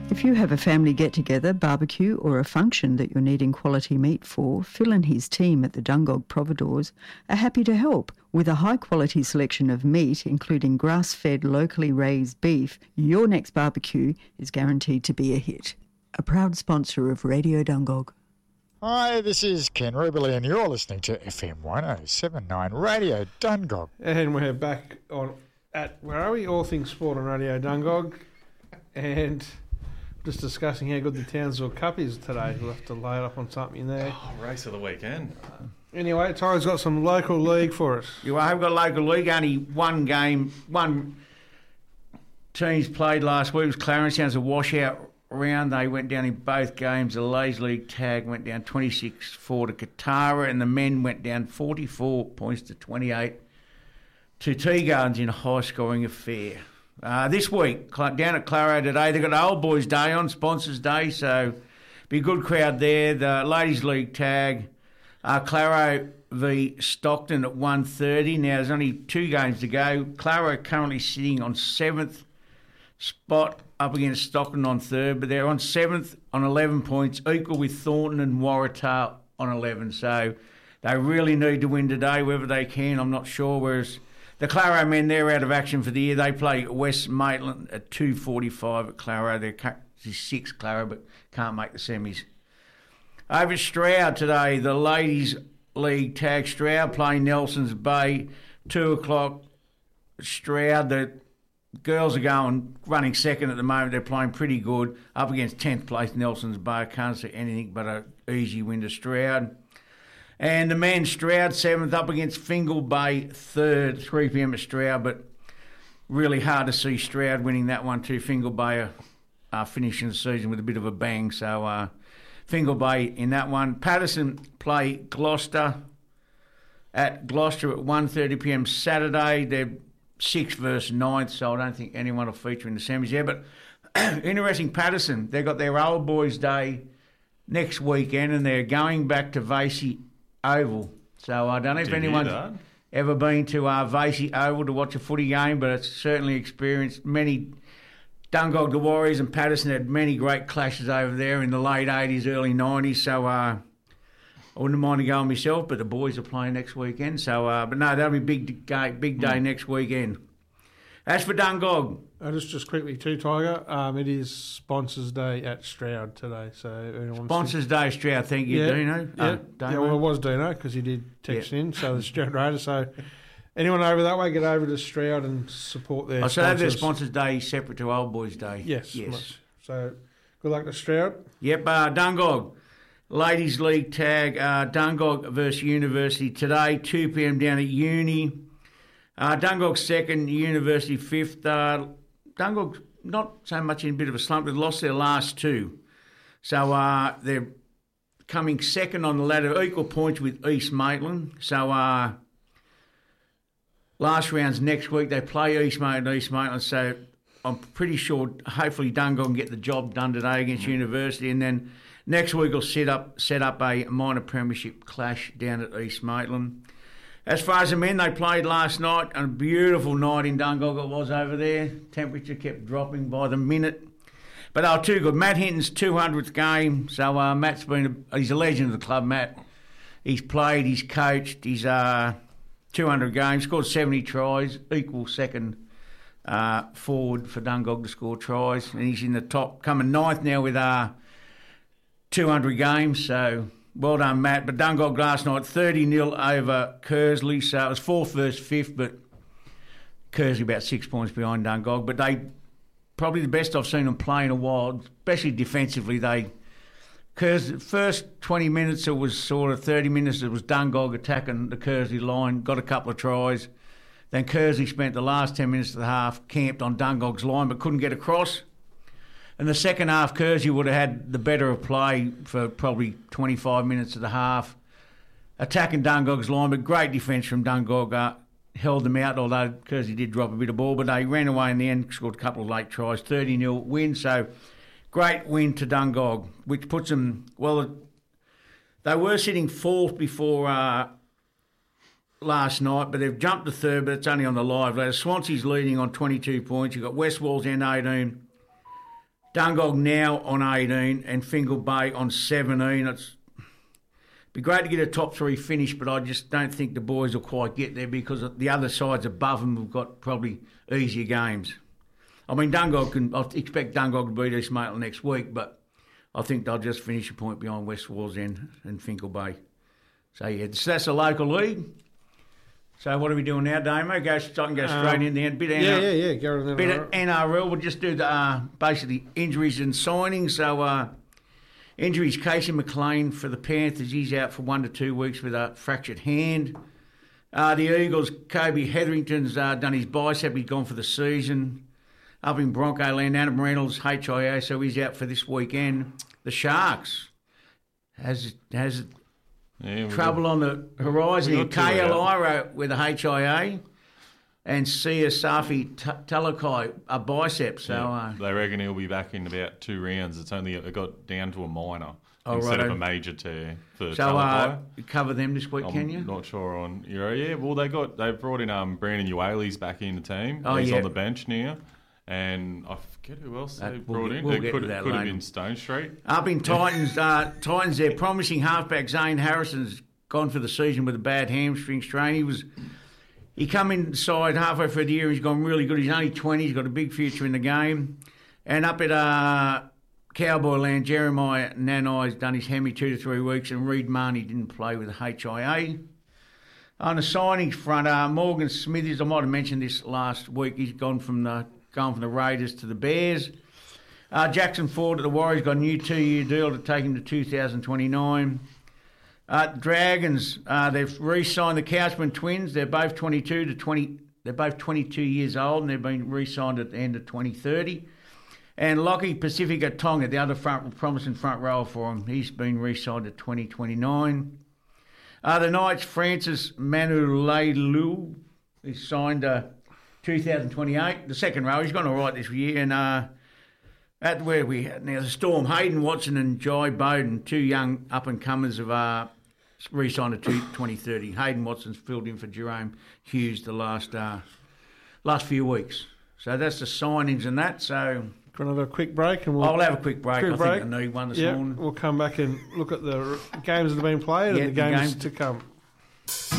If you have a family get-together, barbecue or a function that you're needing quality meat for, Phil and his team at the Dungog Providores are happy to help. With a high-quality selection of meat, including grass-fed, locally raised beef, your next barbecue is guaranteed to be a hit. A proud sponsor of Radio Dungog. Hi, this is Ken Ruberly and you're listening to FM 1079 Radio Dungog. And we're back on at, where are we? All Things Sport on Radio Dungog. And just discussing how good the Townsville Cup is today. We'll have to lay it up on something there. Oh, race of the weekend. Anyway, Ty's got some local league for us. You have got local league. Only one game, one teams played last week. It was Clarence. It was a washout round. They went down in both games. The Ladies League tag went down 26-4 to Katara, and the men went down 44 points to 28 to Tea Gardens in a high-scoring affair. This week, down at Claro today, they've got the Old Boys Day on, Sponsors Day, so be a good crowd there. The Ladies League tag, Claro v Stockton at 1:30. Now, there's only 2 games to go. Claro currently sitting on 7th spot up against Stockton on 3rd, but they're on 7th on 11 points, equal with Thornton and Waratah on 11. So they really need to win today, whether they can, I'm not sure, whereas the Claro men, they're out of action for the year. They play West Maitland at 2:45 at Claro. They're 6th Claro, but can't make the semis. Over at Stroud today, the Ladies League tag Stroud playing Nelson's Bay, 2 o'clock. Stroud, the girls are running second at the moment. They're playing pretty good. Up against 10th place Nelson's Bay. I can't see anything but an easy win to Stroud. And the men, Stroud 7th up against Fingal Bay 3rd, 3 p.m. at Stroud, but really hard to see Stroud winning that one too. Fingal Bay are finishing the season with a bit of a bang, so Fingal Bay in that one. Patterson play Gloucester at Gloucester at 1:30 p.m. Saturday. They're 6th versus 9th, so I don't think anyone will feature in the semis there. But interesting, Patterson, they've got their Old Boys Day next weekend and they're going back to Vasey Oval. So I don't know if anyone's ever been to Vasey Oval to watch a footy game, but it's certainly experienced many. Dungog, the Warriors and Patterson had many great clashes over there in the late 80s, early 90s, so I wouldn't mind going myself, but the boys are playing next weekend. So, but no, that'll be big day next weekend. As for Dungog, just quickly too, Tiger. It is Sponsors Day at Stroud today. So Sponsors Day, Stroud. Thank you, Dino. Well, it was Dino because he did text in. So the Stroud Raiders. So anyone over that way, get over to Stroud and support their. So their Sponsors Day separate to Old Boys Day. Yes. So good luck to Stroud. Yep. Dungog. Ladies League tag, Dungog versus University today, 2 p.m. down at Uni. Dungog 2nd, University 5th. Dungog not so much in a bit of a slump. They've lost their last 2. So they're coming 2nd on the ladder, equal points with East Maitland. So last round's next week. They play East Maitland. So I'm pretty sure hopefully Dungog can get the job done today against University. And then next week we'll set up a minor premiership clash down at East Maitland. As far as the men, they played last night, a beautiful night in Dungog it was over there. Temperature kept dropping by the minute. But they were too good. Matt Hinton's 200th game, so Matt's he's a legend of the club, Matt. He's played, he's coached, he's 200 games, scored 70 tries, equal second forward for Dungog to score tries. And he's in the top, coming 9th now with 200 games, so well done, Matt. But Dungog last night, 30-0 over Kersley, so it was 4th versus 5th, but Kersley about 6 points behind Dungog. But they probably the best I've seen them play in a while, especially defensively. First 20 minutes, it was sort of 30 minutes, it was Dungog attacking the Kersley line, got a couple of tries. Then Kersley spent the last 10 minutes of the half camped on Dungog's line but couldn't get across. In the second half, Kersey would have had the better of play for probably 25 minutes of the half, attacking Dungog's line, but great defence from Dungog held them out, although Kersey did drop a bit of ball, but they ran away in the end, scored a couple of late tries, 30-0 win, so great win to Dungog, which puts them, well, they were sitting 4th before last night, but they've jumped to 3rd, but it's only on the live ladder. Swansea's leading on 22 points. You've got West Wallsend 18, Dungog now on 18 and Fingal Bay on 17. It'd be great to get a top 3 finish, but I just don't think the boys will quite get there because the other sides above them have got probably easier games. I mean, I expect Dungog to beat East Maitland next week, but I think they'll just finish a point behind West Wallsend and Fingal Bay. So, yeah, so that's a local league. So what are we doing now, Damo? I can go straight in there. Go on bit of NRL. We'll just do the basically injuries and signings. So injuries, Casey McLean for the Panthers. He's out for 1 to 2 weeks with a fractured hand. The Eagles, Kobe Hetherington's done his bicep. He's gone for the season. Up in Bronco land, Adam Reynolds, HIA, so he's out for this weekend. The Sharks has trouble on the horizon. KLI with a HIA and Sia Safi Talakai a bicep. So they reckon he'll be back in about 2 rounds. It got down to a minor instead of a major tear for Talakai. You cover them this week, can you? I'm not sure on Euro. Yeah, well they brought in Brandon Uwali's back in the team. He's on the bench now. And I forget who else they brought in. It could have been Stone Street. Up in Titans, they're promising halfback Zane Harrison's gone for the season with a bad hamstring strain. He come inside halfway through the year. He's gone really good. He's only 20. He's got a big future in the game. And up at Cowboy Land, Jeremiah Nanai's done his hemi 2 to 3 weeks, and Reed Marnie didn't play with the HIA. On the signings front, Morgan Smithies, I might have mentioned this last week. He's gone from the Raiders to the Bears. Jackson Ford at the Warriors got a new 2-year deal to take him to 2029. Dragons, they've re-signed the Couchman twins. They're both 22 years old, and they've been re-signed at the end of 2030. And Lockie Pacifica Tonga, the other promising front rower for him, he's been re-signed at 2029. The Knights, Francis Manulelu, he signed 2028, the second row. He's gone all right this year. And at where we at now, the Storm, Hayden Watson and Jai Bowden, 2 young up-and-comers have re-signed to 2030. Hayden Watson's filled in for Jerome Hughes the last few weeks. So that's the signings and that. So can I have a quick break? I'll have a quick break. I think I need one this morning. We'll come back and look at the games that have been played and the games to come.